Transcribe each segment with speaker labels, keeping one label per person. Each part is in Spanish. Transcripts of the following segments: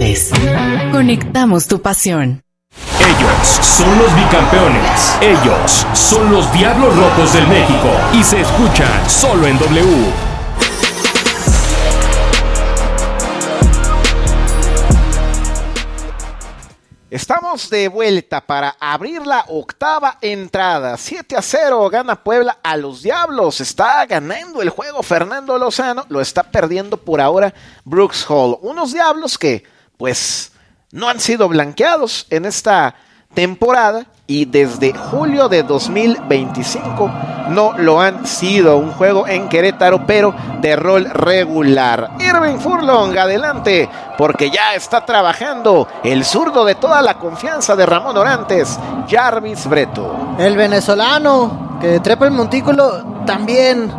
Speaker 1: Tigres. Conectamos tu pasión.
Speaker 2: Ellos son los bicampeones. Ellos son los Diablos Rojos del México. Y se escuchan solo en W.
Speaker 3: Estamos de vuelta para abrir la octava entrada. 7-0 gana Puebla a los Diablos. Está ganando el juego Fernando Lozano. Lo está perdiendo por ahora Brooks Hall. Unos Diablos que, pues, no han sido blanqueados en esta temporada y desde julio de 2025 no lo han sido. Un juego en Querétaro, pero de rol regular. Irving Furlong, adelante, porque ya está trabajando el zurdo de toda la confianza de Ramón Orantes, Jarvis Breto.
Speaker 4: El venezolano que trepa el montículo. También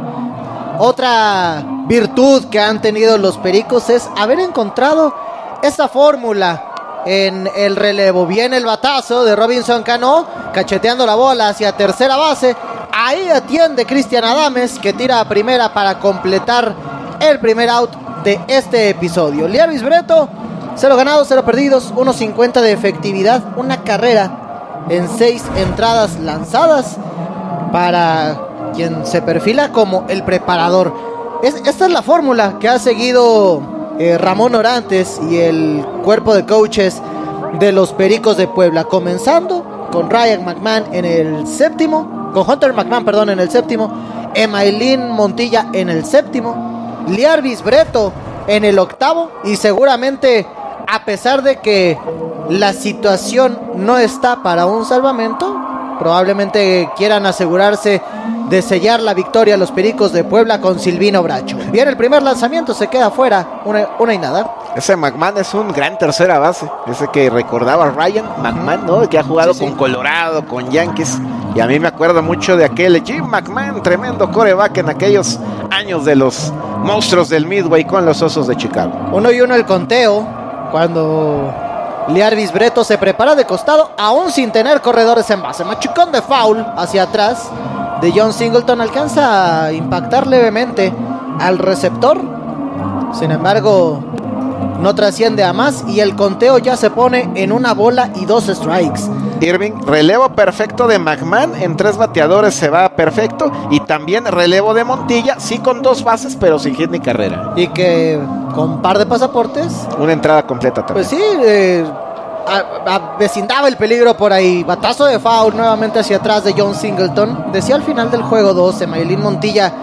Speaker 4: otra virtud que han tenido los Pericos es haber encontrado esta fórmula en el relevo. Viene el batazo de Robinson Cano, cacheteando la bola hacia tercera base. Ahí atiende Cristian Adames, que tira a primera para completar el primer out de este episodio. Jarvis Breto, 0 ganados, 0 perdidos, 1.50 de efectividad, una carrera en 6 entradas lanzadas para quien se perfila como el preparador. Esta es la fórmula que ha seguido Ramón Orantes y el cuerpo de coaches de los Pericos de Puebla, comenzando con Ryan McMahon en el séptimo, con Hunter McMahon, perdón, en el séptimo, Emailín Montilla en el séptimo, Jarvis Breto en el octavo, y seguramente, a pesar de que la situación no está para un salvamento, probablemente quieran asegurarse de sellar la victoria a los Pericos de Puebla con Silvino Bracho. Viene el primer lanzamiento, se queda fuera, una y nada.
Speaker 3: Ese McMahon es un gran tercera base, ese que recordaba a Ryan McMahon, ¿no? Que ha jugado con Colorado, con Yankees, y a mí me acuerdo mucho de aquel Jim McMahon, tremendo quarterback en aquellos años de los monstruos del Midway con los Osos de Chicago.
Speaker 4: 1-1 el conteo, cuando Jarvis Breto se prepara de costado, aún sin tener corredores en base. Machucón de foul hacia atrás de John Singleton, alcanza a impactar levemente al receptor, sin embargo no trasciende a más y el conteo ya se pone en 1-2 strikes.
Speaker 3: Irving, relevo perfecto de McMahon, en 3 bateadores se va perfecto, y también relevo de Montilla, sí con 2 bases pero sin hit ni carrera.
Speaker 4: Y que con par de pasaportes,
Speaker 3: una entrada completa también.
Speaker 4: Pues sí, avecindaba el peligro por ahí. Batazo de foul nuevamente hacia atrás de John Singleton. Decía al final del juego 12, Emailín Montilla.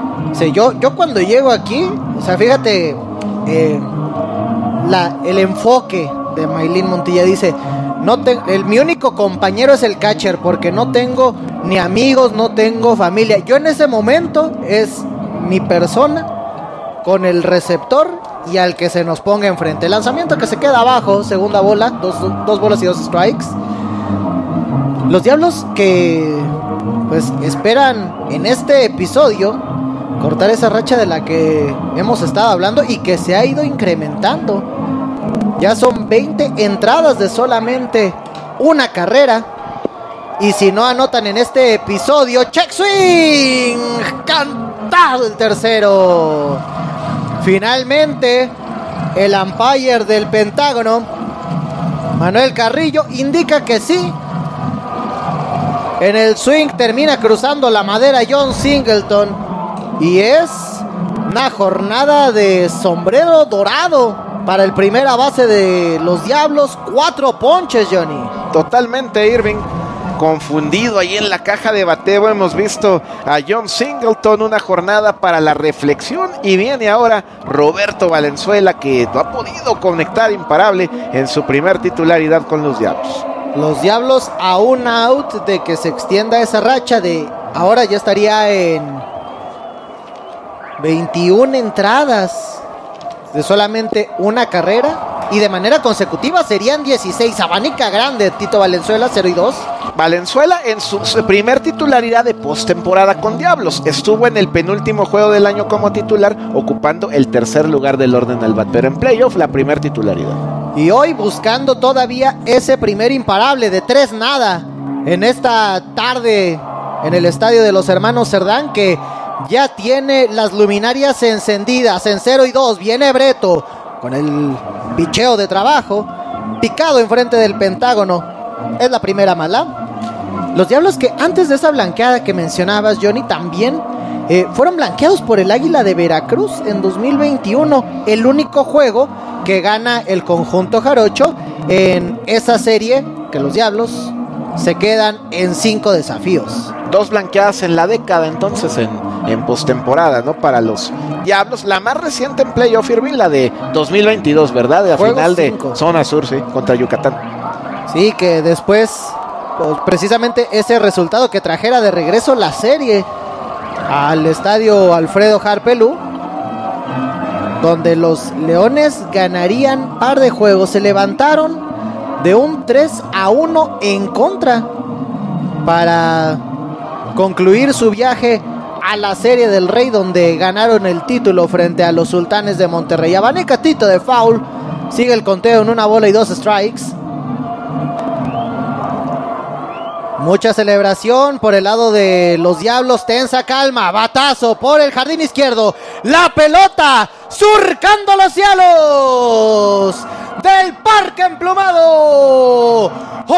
Speaker 4: Yo cuando llego aquí, o sea, fíjate el enfoque de Emailín Montilla. Dice, mi único compañero es el catcher, porque no tengo ni amigos, no tengo familia. Yo en ese momento es mi persona con el receptor y al que se nos ponga enfrente. El lanzamiento que se queda abajo, segunda bola, dos bolas y 2 strikes. Los Diablos que pues esperan en este episodio cortar esa racha de la que hemos estado hablando y que se ha ido incrementando. Ya son 20 entradas de solamente una carrera. Y si no anotan en este episodio, check swing, cantado el tercero. Finalmente, el umpire del Pentágono, Manuel Carrillo, indica que sí. En el swing termina cruzando la madera John Singleton. Y es una jornada de sombrero dorado para el primera base de los Diablos. 4 ponches, Johnny.
Speaker 3: Totalmente, Irving. Confundido ahí en la caja de bateo. Hemos visto a John Singleton, una jornada para la reflexión, y viene ahora Roberto Valenzuela, que no ha podido conectar imparable en su primer titularidad con los Diablos.
Speaker 4: Los Diablos a un out de que se extienda esa racha de ahora ya estaría en 21 entradas de solamente una carrera. Y de manera consecutiva serían 16. Abanica grande Tito Valenzuela, 0-2.
Speaker 3: Valenzuela en su primer titularidad de postemporada con Diablos. Estuvo en el penúltimo juego del año como titular, ocupando el tercer lugar del orden al bat. Pero en playoff, la primer titularidad.
Speaker 4: Y hoy buscando todavía ese primer imparable de 3-0 en esta tarde en el estadio de los hermanos Cerdán, que ya tiene las luminarias encendidas en 0-2. Viene Breto. con el picheo de trabajo, picado enfrente del Pentágono. Es la primera mala. Los Diablos, que antes de esa blanqueada que mencionabas, Johnny, también fueron blanqueados por el Águila de Veracruz en 2021. El único juego que gana el conjunto jarocho en esa serie, que los Diablos se quedan en 5 desafíos.
Speaker 3: 2 blanqueadas en la década, entonces, en postemporada, ¿no? Para los Diablos. La más reciente en playoff, Irving, la de 2022, ¿verdad? De la final 5. De Zona Sur, sí, contra Yucatán.
Speaker 4: Sí, que después, pues, precisamente ese resultado que trajera de regreso la serie al estadio Alfredo Harpelú, donde los Leones ganarían par de juegos. Se levantaron de un 3-1 en contra para concluir su viaje a la Serie del Rey, donde ganaron el título frente a los Sultanes de Monterrey. Abanica Tito de foul. Sigue el conteo en 1 bola y 2 strikes. Mucha celebración por el lado de los Diablos. Tensa calma. Batazo por el jardín izquierdo. La pelota surcando los cielos del Parque Emplumado.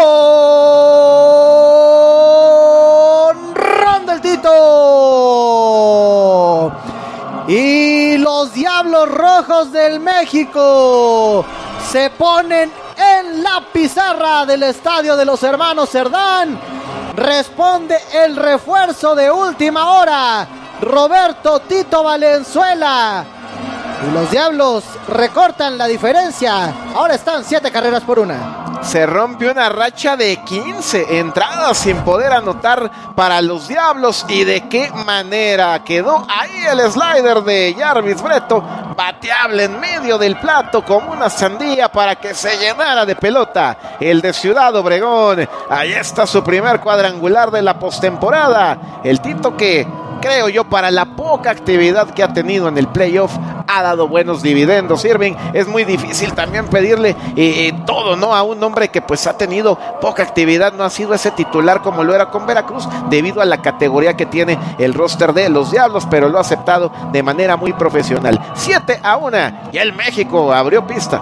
Speaker 4: ¡Honrón del Tito! Y los Diablos Rojos del México se ponen en la pizarra del estadio de los hermanos Cerdán. Responde el refuerzo de última hora, Roberto Tito Valenzuela. Y los Diablos recortan la diferencia. Ahora están 7 carreras por 1.
Speaker 3: Se rompe una racha de 15 entradas sin poder anotar para los Diablos. ¿Y de qué manera? Quedó ahí el slider de Jarvis Breto, bateable en medio del plato como una sandía para que se llenara de pelota el de Ciudad Obregón. Ahí está su primer cuadrangular de la postemporada. El Tito, que creo yo, para la poca actividad que ha tenido en el playoff, ha dado buenos dividendos. Irving, es muy difícil también pedirle todo, ¿no? A un hombre que pues ha tenido poca actividad, no ha sido ese titular como lo era con Veracruz, debido a la categoría que tiene el roster de los Diablos, pero lo ha aceptado de manera muy profesional. 7-1, y el México abrió pista.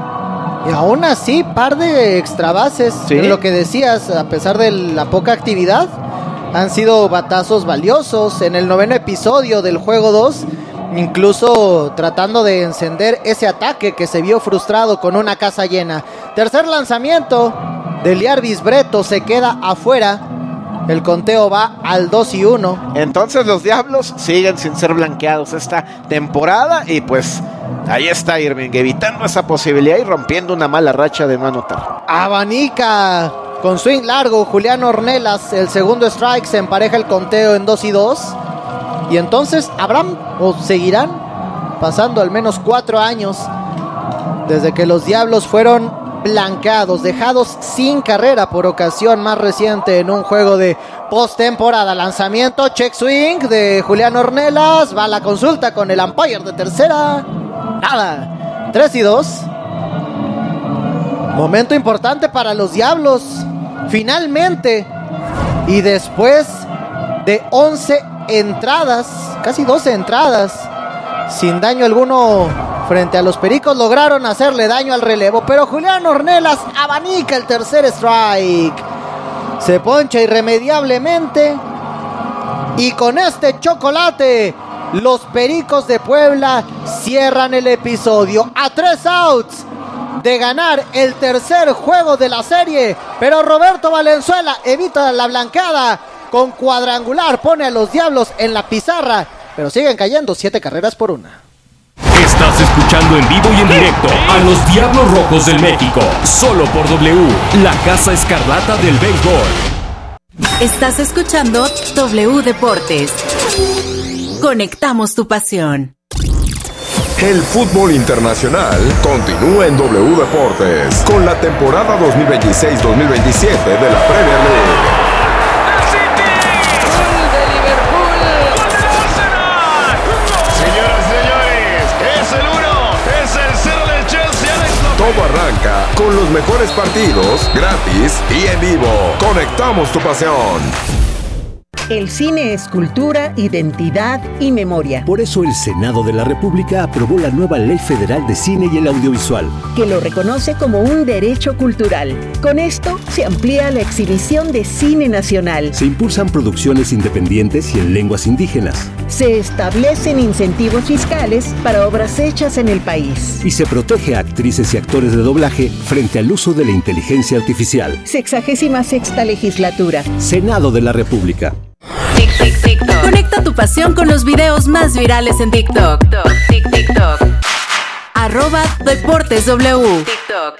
Speaker 4: Y aún así, par de extra bases, ¿sí? En lo que decías, a pesar de la poca actividad, han sido batazos valiosos. En el 9º episodio del juego 2, incluso tratando de encender ese ataque que se vio frustrado con una casa llena. Tercer lanzamiento de Jarvis Breto, se queda afuera. El conteo va al 2-1.
Speaker 3: Entonces los Diablos siguen sin ser blanqueados esta temporada. Y pues ahí está Irving, evitando esa posibilidad y rompiendo una mala racha de no anotar.
Speaker 4: Abanica con swing largo Julián Ornelas. El segundo strike, se empareja el conteo en 2-2. Y entonces habrán o seguirán pasando al menos 4 años desde que los Diablos fueron blanqueados, dejados sin carrera por ocasión más reciente en un juego de postemporada. Lanzamiento, check swing de Julián Ornelas. Va a la consulta con el umpire de tercera. Nada. 3-2. Momento importante para los Diablos. Finalmente, y después de 11 entradas, casi 12 entradas, sin daño alguno frente a los Pericos, lograron hacerle daño al relevo, pero Julián Ornelas abanica el tercer strike. Se poncha irremediablemente, y con este chocolate los Pericos de Puebla cierran el episodio a 3 outs de ganar el tercer juego de la serie. Pero Roberto Valenzuela evita la blanqueada con cuadrangular, pone a los Diablos en la pizarra, pero siguen cayendo 7 carreras por 1.
Speaker 2: Estás escuchando en vivo y en directo a los Diablos Rojos del México, solo por W, la Casa Escarlata del Béisbol.
Speaker 1: Estás escuchando W Deportes. Conectamos tu pasión.
Speaker 5: El fútbol internacional continúa en W Deportes con la temporada 2026-2027 de la Premier League. Todo arranca con los mejores partidos, gratis y en vivo. Conectamos tu pasión.
Speaker 6: El cine es cultura, identidad y memoria.
Speaker 7: Por eso el Senado de la República aprobó la nueva Ley Federal de Cine y el Audiovisual,
Speaker 6: que lo reconoce como un derecho cultural. Con esto se amplía la exhibición de cine nacional.
Speaker 7: se impulsan producciones independientes y en lenguas indígenas,
Speaker 6: Se establecen incentivos fiscales para obras hechas en el país.
Speaker 7: y se protege a actrices y actores de doblaje frente al uso de la inteligencia artificial.
Speaker 6: 66ª legislatura.
Speaker 7: Senado de la República.
Speaker 1: Conecta tu pasión con los videos más virales en TikTok. @DeportesW.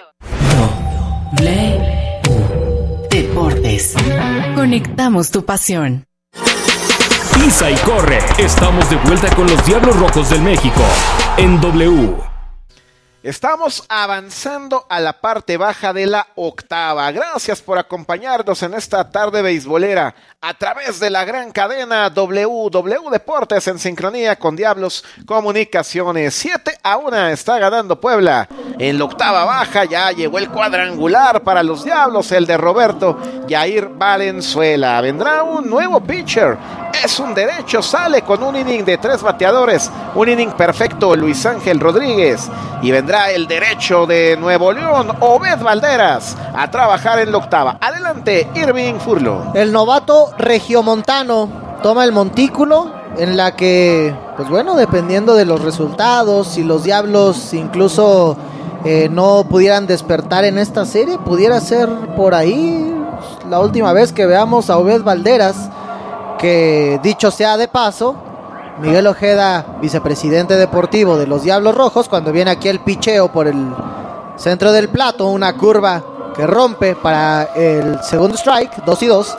Speaker 1: Deportes. Conectamos tu pasión.
Speaker 2: Pisa y corre. Estamos de vuelta con los Diablos Rojos del México en W.
Speaker 3: Estamos avanzando a la parte baja de la octava. Gracias por acompañarnos en esta tarde beisbolera a través de la gran cadena W Deportes en sincronía con Diablos Comunicaciones. 7-1 está ganando Puebla. En la octava baja ya llegó el cuadrangular para los Diablos, el de Roberto Yair Valenzuela. Vendrá un nuevo pitcher. Es un derecho, sale con un inning de 3 bateadores, un inning perfecto, Luis Ángel Rodríguez. Y vendrá el derecho de Nuevo León, Obed Valderas, a trabajar en la octava. Adelante, Irving Furlo.
Speaker 4: El novato regiomontano toma el montículo, en la que, pues bueno, dependiendo de los resultados, si los Diablos incluso no pudieran despertar en esta serie, pudiera ser por ahí la última vez que veamos a Obed Valderas, que dicho sea de paso, Miguel Ojeda, vicepresidente deportivo de los Diablos Rojos, cuando viene aquí el picheo por el centro del plato, una curva que rompe para el segundo strike, 2-2,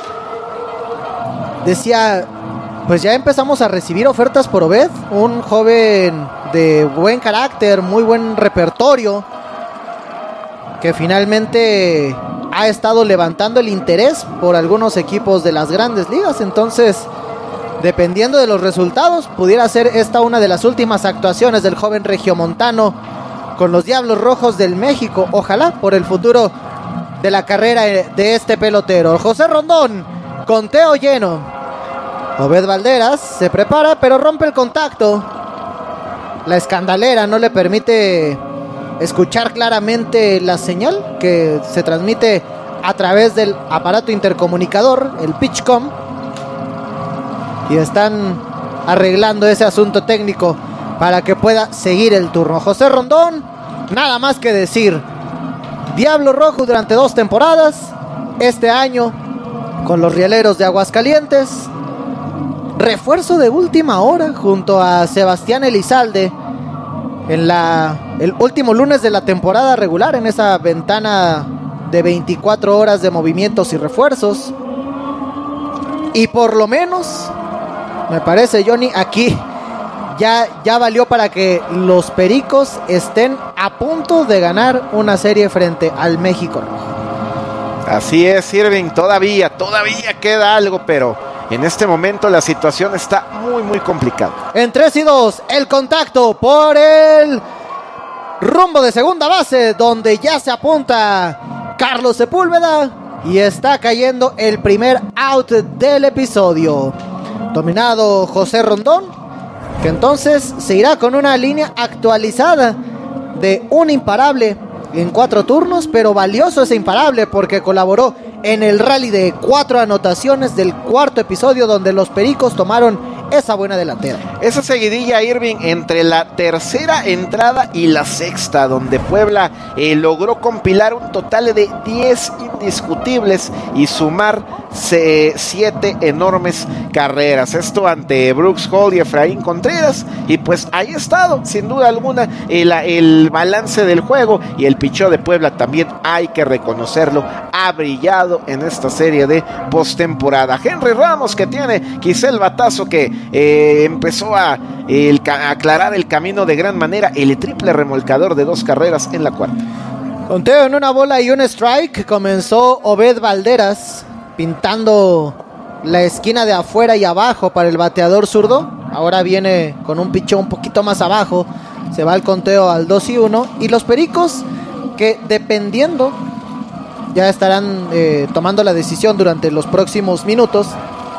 Speaker 4: decía, pues ya empezamos a recibir ofertas por Obed, un joven de buen carácter, muy buen repertorio, que finalmente ha estado levantando el interés por algunos equipos de las grandes ligas. Entonces, dependiendo de los resultados, pudiera ser esta una de las últimas actuaciones del joven regiomontano con los Diablos Rojos del México. Ojalá por el futuro de la carrera de este pelotero. José Rondón, conteo lleno. Obed Valderas se prepara, pero rompe el contacto. La escandalera no le permite escuchar claramente la señal que se transmite a través del aparato intercomunicador, el PitchCom, y están arreglando ese asunto técnico para que pueda seguir el turno. José Rondón, nada más que decir, Diablo Rojo durante 2 temporadas, este año con los Rieleros de Aguascalientes, refuerzo de última hora junto a Sebastián Elizalde en el último lunes de la temporada regular, en esa ventana de 24 horas de movimientos y refuerzos. Y por lo menos, me parece, Johnny, aquí ya valió para que los Pericos estén a punto de ganar una serie frente al México Rojo.
Speaker 3: Así es, Irving, todavía queda algo, pero en este momento la situación está muy complicada.
Speaker 4: En 3-2, el contacto por el rumbo de segunda base, donde ya se apunta Carlos Sepúlveda y está cayendo el primer out del episodio. Dominado José Rondón, que entonces se irá con una línea actualizada de un imparable en 4 turnos, pero valioso ese imparable porque colaboró en el rally de 4 anotaciones del 4º episodio, donde los Pericos tomaron esa buena delantera.
Speaker 3: Esa seguidilla, Irving, entre la tercera entrada y la sexta, donde Puebla logró compilar un total de 10 indiscutibles y sumar 7 enormes carreras. Esto ante Brooks Hall y Efraín Contreras. Y pues ahí ha estado, sin duda alguna, el balance del juego, y el picheo de Puebla también hay que reconocerlo, ha brillado en esta serie de postemporada. Henry Ramos, que tiene quizá el batazo que empezó a aclarar el camino de gran manera, el triple remolcador de 2 carreras en la cuarta.
Speaker 4: Conteo en 1 bola y 1 strike. Comenzó Obed Valderas pintando la esquina de afuera y abajo para el bateador zurdo. Ahora viene con un picheo un poquito más abajo. Se va el conteo al 2-1. Y los Pericos, que dependiendo, ya estarán tomando la decisión durante los próximos minutos,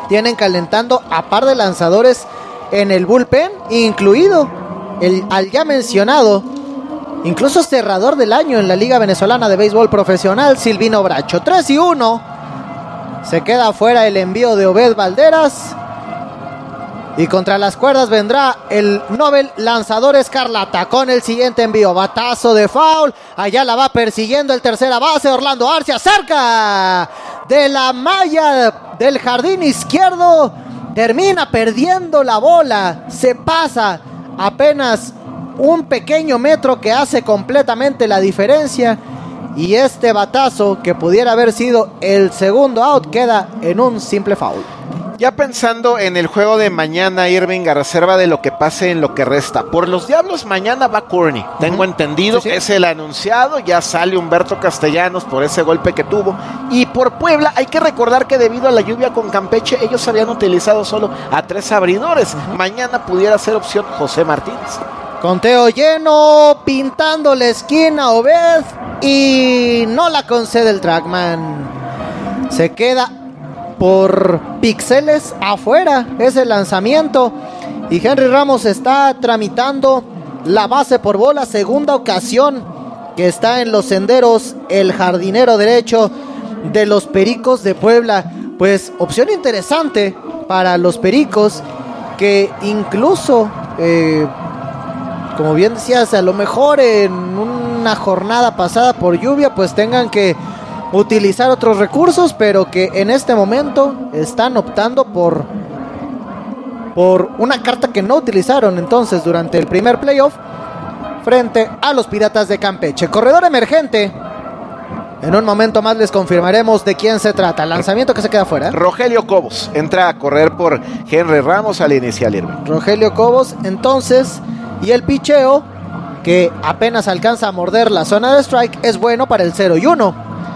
Speaker 4: tienen calentando a par de lanzadores en el bullpen, incluido el al ya mencionado, incluso cerrador del año en la Liga Venezolana de Béisbol Profesional, Silvino Bracho. 3-1. Se queda afuera el envío de Obed Valderas. Y contra las cuerdas vendrá el Nobel lanzador Escarlata con el siguiente envío. Batazo de foul. Allá la va persiguiendo el tercera base Orlando Arcia. Cerca de la malla del jardín izquierdo. Termina perdiendo la bola. Se pasa apenas un pequeño metro que hace completamente la diferencia. Y este batazo, que pudiera haber sido el segundo out, queda en un simple foul.
Speaker 3: Ya pensando en el juego de mañana, Irving, a reserva de lo que pase en lo que resta. Por los Diablos mañana va Courtney, tengo entendido, sí. Es el anunciado, ya sale Humberto Castellanos por ese golpe que tuvo. Y por Puebla hay que recordar que debido a la lluvia con Campeche, ellos habían utilizado solo a 3 abridores. Mañana pudiera ser opción José Martínez.
Speaker 4: Conteo lleno, pintando la esquina Obed y no la concede el trackman. Se queda por píxeles afuera ese lanzamiento y Henry Ramos está tramitando la base por bola, segunda ocasión que está en los senderos el jardinero derecho de los Pericos de Puebla. Pues opción interesante para los Pericos, que incluso como bien decías, a lo mejor en una jornada pasada por lluvia pues tengan que utilizar otros recursos, pero que en este momento están optando por una carta que no utilizaron entonces durante el primer playoff frente a los Piratas de Campeche. Corredor emergente. En un momento más les confirmaremos de quién se trata. Lanzamiento que se queda fuera.
Speaker 3: Rogelio Cobos entra a correr por Henry Ramos al inicial, Irving.
Speaker 4: Rogelio Cobos entonces, y el picheo que apenas alcanza a morder la zona de strike es bueno para el 0-1.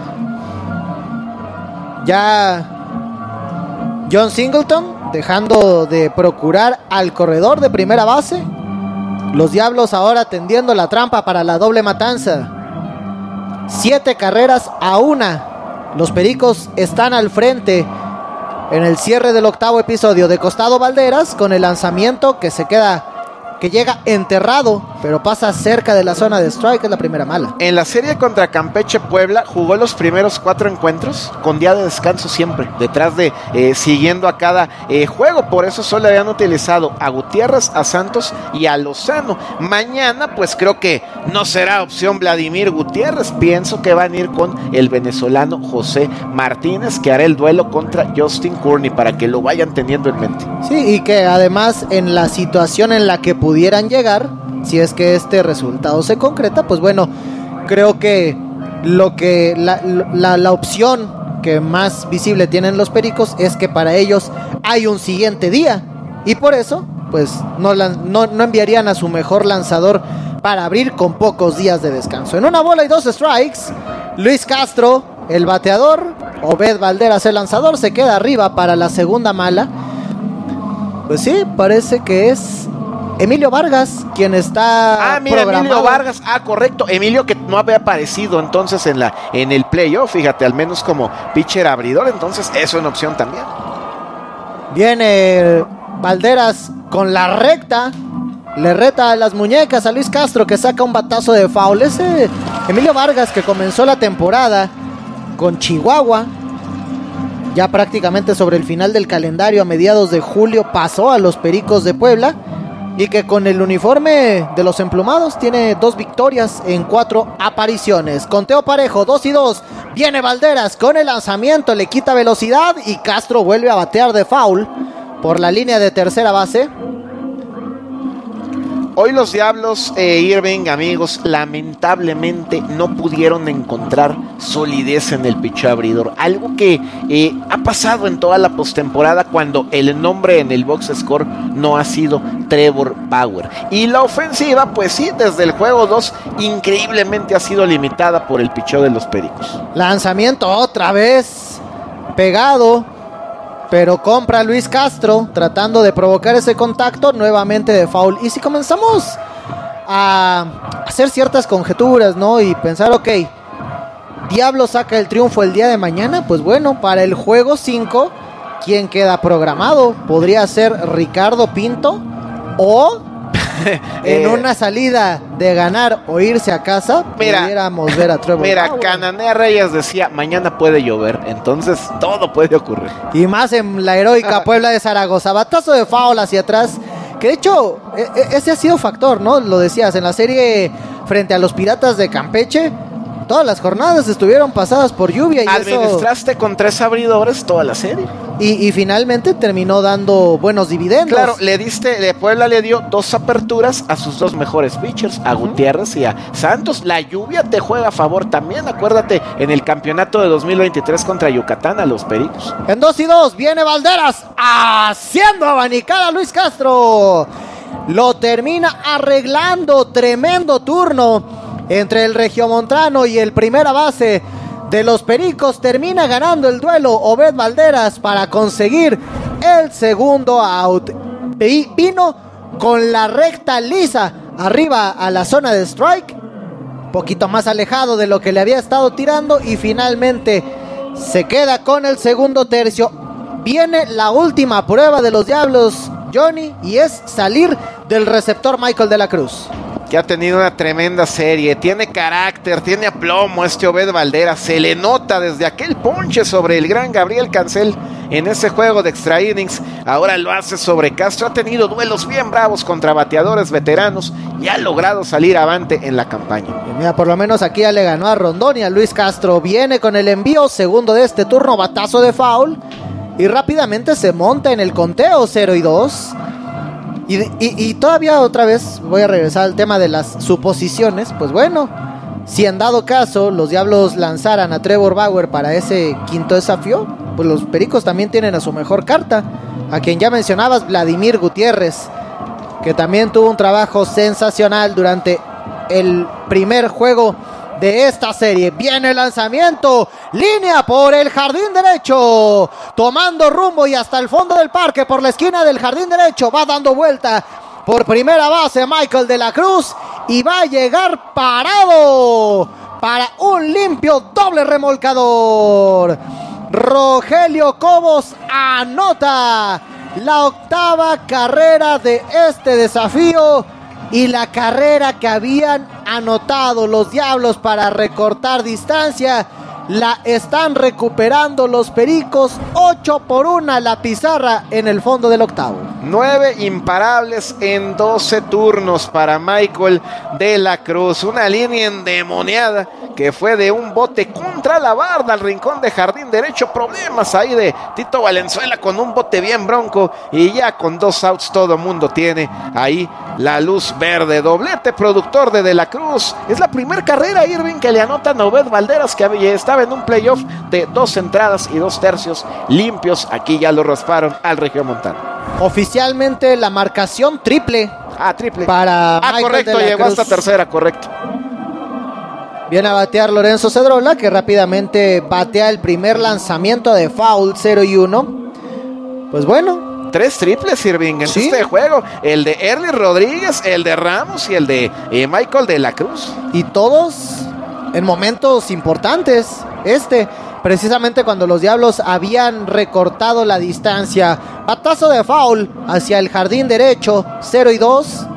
Speaker 4: Ya John Singleton dejando de procurar al corredor de primera base. Los Diablos ahora tendiendo la trampa para la doble matanza. 7 carreras a 1. Los Pericos están al frente en el cierre del octavo episodio. De costado Valderas con el lanzamiento que llega enterrado, pero pasa cerca de la zona de strike, es la primera mala.
Speaker 3: En la serie contra Campeche Puebla jugó los primeros 4 encuentros con día de descanso siempre, detrás de siguiendo a cada juego, por eso solo habían utilizado a Gutiérrez, a Santos y a Lozano. Mañana pues creo que no será opción Vladimir Gutiérrez, pienso que van a ir con el venezolano José Martínez, que hará el duelo contra Justin Courtney, para que lo vayan teniendo en mente.
Speaker 4: Sí, y que además en la situación en la que pudieran llegar, si es que este resultado se concreta, pues bueno, creo que la opción que más visible tienen los Pericos es que para ellos hay un siguiente día, y por eso pues no enviarían a su mejor lanzador para abrir con pocos días de descanso. En 1 bola y 2 strikes, Luis Castro, el bateador, Obed Valderas, el lanzador, se queda arriba para la segunda mala. Pues sí, parece que es Emilio Vargas quien está programado.
Speaker 3: Emilio Vargas, correcto, Emilio, que no había aparecido entonces en el playoff, fíjate, al menos como pitcher abridor, entonces eso es una opción también.
Speaker 4: Viene Valderas con la recta, le reta a las muñecas a Luis Castro, que saca un batazo de foul. Ese Emilio Vargas, que comenzó la temporada con Chihuahua, ya prácticamente sobre el final del calendario, a mediados de julio, pasó a los Pericos de Puebla, y que con el uniforme de los emplumados tiene 2 victorias en 4 apariciones. Conteo parejo, 2-2. Viene Valderas con el lanzamiento, le quita velocidad y Castro vuelve a batear de foul por la línea de tercera base.
Speaker 3: Hoy los Diablos, Irving, amigos, lamentablemente no pudieron encontrar solidez en el picheo abridor. Algo que ha pasado en toda la postemporada cuando el nombre en el box score no ha sido Trevor Bauer. Y la ofensiva, pues sí, desde el juego 2, increíblemente ha sido limitada por el picheo de los Pericos.
Speaker 4: Lanzamiento otra vez pegado, pero compra Luis Castro tratando de provocar ese contacto nuevamente de foul. Y si comenzamos a hacer ciertas conjeturas, ¿no? Y pensar, ok, Diablo saca el triunfo el día de mañana, pues bueno, para el juego 5, quién queda programado. Podría ser Ricardo Pinto o en una salida de ganar o irse a casa, pudiéramos ver a Trevor Bauer.
Speaker 3: Cananea Reyes decía, mañana puede llover, entonces todo puede ocurrir.
Speaker 4: Y más en la heroica Puebla de Zaragoza. Batazo de foul hacia atrás, que de hecho ese ha sido factor, ¿no? Lo decías, en la serie frente a los Piratas de Campeche, todas las jornadas estuvieron pasadas por lluvia. Y
Speaker 3: administraste con 3 abridores toda la serie.
Speaker 4: Y finalmente terminó dando buenos dividendos.
Speaker 3: Claro, Puebla le dio 2 aperturas a sus 2 mejores pitchers, a Gutiérrez y a Santos. La lluvia te juega a favor también, acuérdate, en el campeonato de 2023 contra Yucatán a los Pericos.
Speaker 4: En 2-2 viene Valderas haciendo abanicar a Luis Castro. Lo termina arreglando, tremendo turno entre el regiomontano y el primera base de los Pericos. Termina ganando el duelo Obed Valderas para conseguir el segundo out. Vino con la recta lisa arriba a la zona de strike, poquito más alejado de lo que le había estado tirando, y finalmente se queda con el segundo tercio. Viene la última prueba de los Diablos, Johnny, y es salir del receptor Michael de la Cruz,
Speaker 3: que ha tenido una tremenda serie, tiene carácter, tiene aplomo Obed Valderas, se le nota desde aquel ponche sobre el gran Gabriel Cancel en ese juego de extra innings, ahora lo hace sobre Castro, ha tenido duelos bien bravos contra bateadores veteranos y ha logrado salir avante en la campaña.
Speaker 4: Y mira, por lo menos aquí ya le ganó a Rondón y a Luis Castro. Viene con el envío, segundo de este turno, batazo de foul, y rápidamente se monta en el conteo 0-2. Y todavía otra vez voy a regresar al tema de las suposiciones. Pues bueno, si en dado caso los Diablos lanzaran a Trevor Bauer para ese quinto desafío, pues los Pericos también tienen a su mejor carta, a quien ya mencionabas, Vladimir Gutiérrez, que también tuvo un trabajo sensacional durante el primer juego de esta serie. Viene el lanzamiento, línea por el jardín derecho, tomando rumbo y hasta el fondo del parque, por la esquina del jardín derecho, va dando vuelta por primera base Michael de la Cruz, y va a llegar parado para un limpio doble remolcador. Rogelio Cobos anota la 8ª carrera de este desafío y la carrera que habían anotado los Diablos para recortar distancia. La están recuperando los Pericos, 8-1 la pizarra en el fondo del octavo.
Speaker 3: 9 imparables en 12 turnos para Michael de la Cruz. Una línea endemoniada que fue de un bote contra la barda al rincón de jardín derecho. Problemas ahí de Tito Valenzuela con un bote bien bronco, y ya con 2 outs todo mundo tiene ahí la luz verde. Doblete productor de la Cruz. Es la primera carrera, Irving, que le anotan a Obed Valderas, que estaba en un playoff de 2 entradas y 2 tercios limpios. Aquí ya lo rasparon al regiomontano.
Speaker 4: Oficialmente la marcación triple.
Speaker 3: Triple.
Speaker 4: Para Michael
Speaker 3: correcto,
Speaker 4: de la
Speaker 3: llegó
Speaker 4: Cruz.
Speaker 3: hasta tercera, correcto.
Speaker 4: Viene a batear Lorenzo Cedrola, que rápidamente batea el primer lanzamiento de foul, 0-1. Pues bueno,
Speaker 3: 3 triples, Irving, en este juego. El de Erly Rodríguez, el de Ramos y el de Michael de la Cruz.
Speaker 4: Y todos en momentos importantes. Precisamente cuando los Diablos habían recortado la distancia. Batazo de foul hacia el jardín derecho, 0-2.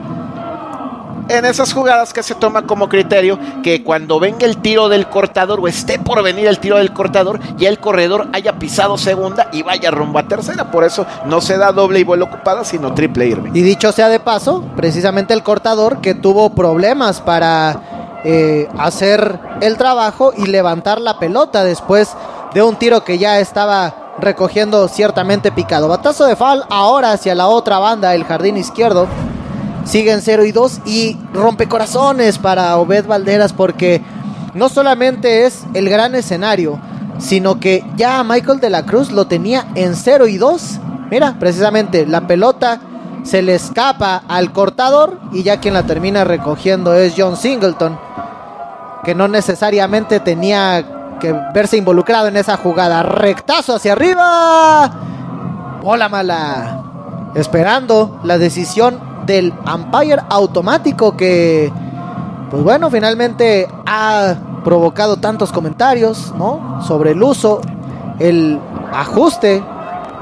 Speaker 3: En esas jugadas que se toma como criterio que cuando venga el tiro del cortador, o esté por venir el tiro del cortador, ya el corredor haya pisado segunda y vaya rumbo a tercera. Por eso no se da doble y bola ocupada, sino triple, Irving.
Speaker 4: Y dicho sea de paso, precisamente el cortador que tuvo problemas para hacer el trabajo y levantar la pelota después de un tiro que ya estaba recogiendo ciertamente picado. Batazo de foul ahora hacia la otra banda, el jardín izquierdo. Siguen 0-2 y rompecorazones para Obed Valderas, porque no solamente es el gran escenario, sino que ya Michael de la Cruz lo tenía en 0-2. Mira, precisamente la pelota se le escapa al cortador y ya quien la termina recogiendo es John Singleton, que no necesariamente tenía que verse involucrado en esa jugada. Rectazo hacia arriba, bola mala, esperando la decisión del umpire automático, que pues bueno, finalmente ha provocado tantos comentarios, ¿no?, sobre el uso, el ajuste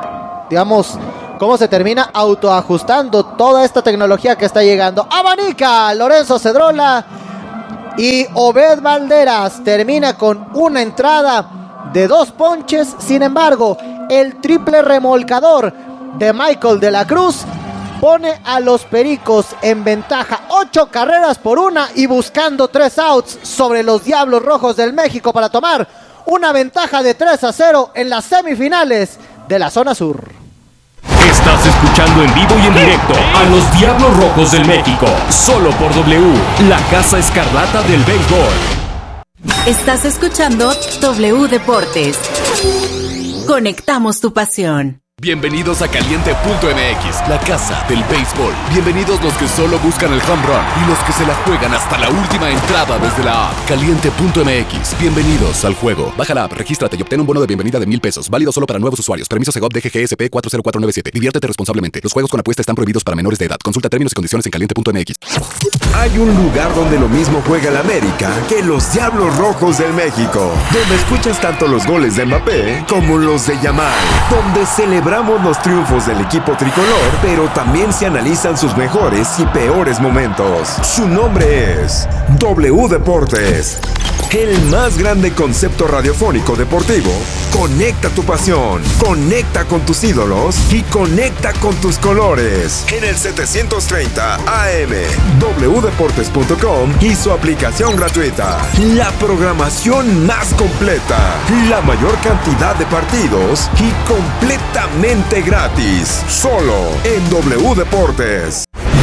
Speaker 4: digamos, cómo se termina autoajustando toda esta tecnología que está llegando. Abanica Lorenzo Cedrola y Obed Valderas termina con una entrada de 2 ponches. Sin embargo, el triple remolcador de Michael de la Cruz pone a los Pericos en ventaja 8 carreras por 1 y buscando 3 outs sobre los Diablos Rojos del México para tomar una ventaja de 3-0 en las semifinales de la zona sur.
Speaker 2: Estás escuchando en vivo y en directo a los Diablos Rojos del México, solo por W, la Casa Escarlata del Béisbol.
Speaker 1: Estás escuchando W Deportes. Conectamos tu pasión.
Speaker 8: Bienvenidos a Caliente.mx, la casa del béisbol. Bienvenidos los que solo buscan el home run y los que se la juegan hasta la última entrada desde la app. Caliente.mx, bienvenidos al juego. Baja la app, regístrate y obtén un bono de bienvenida de $1,000. Válido solo para nuevos usuarios. Permiso Segov DGGSP 40497. Diviértete responsablemente. Los juegos con apuesta están prohibidos para menores de edad. Consulta términos y condiciones en Caliente.mx.
Speaker 5: Hay un lugar donde lo mismo juega el América que los Diablos Rojos del México, donde escuchas tanto los goles de Mbappé como los de Yamal, donde celebramos los triunfos del equipo tricolor, pero también se analizan sus mejores y peores momentos. Su nombre es W Deportes, el más grande concepto radiofónico deportivo. Conecta tu pasión, conecta con tus ídolos y conecta con tus colores. En el 730 AM, wdeportes.com y su aplicación gratuita. La programación más completa, la mayor cantidad de partidos y completamente gratis. Solo en W Deportes.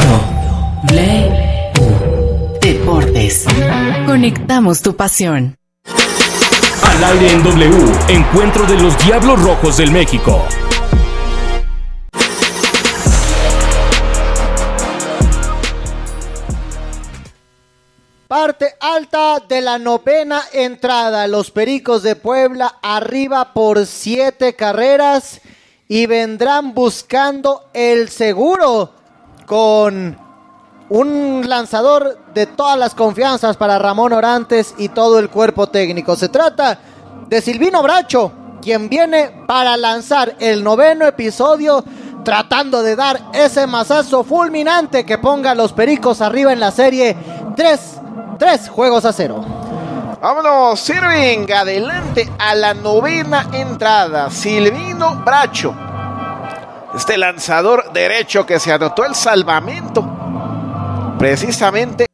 Speaker 1: W Deportes. Conectamos tu pasión.
Speaker 2: Al aire en W, encuentro de los Diablos Rojos del México.
Speaker 4: Parte alta de la 9ª entrada. Los Pericos de Puebla arriba por 7 carreras y vendrán buscando el seguro con un lanzador de todas las confianzas para Ramón Orantes y todo el cuerpo técnico. Se trata de Silvino Bracho, quien viene para lanzar el 9º episodio, tratando de dar ese mazazo fulminante que ponga a los Pericos arriba en la serie 3 juegos a 0.
Speaker 3: Vámonos, Irving, adelante a la 9ª entrada. Silvino Bracho, este lanzador derecho que se anotó el salvamento precisamente